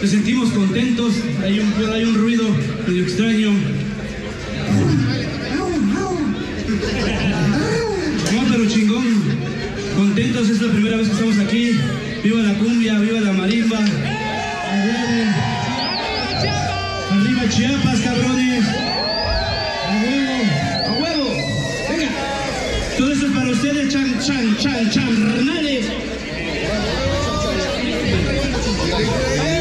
Nos sentimos contentos, por ahí un ruido medio extraño. No, pero chingón, contentos, es la primera vez que estamos aquí. Viva la cumbia, viva la marimba. Arriba Chiapas, cabrones. A huevo, venga. Todo esto es para ustedes, charnales.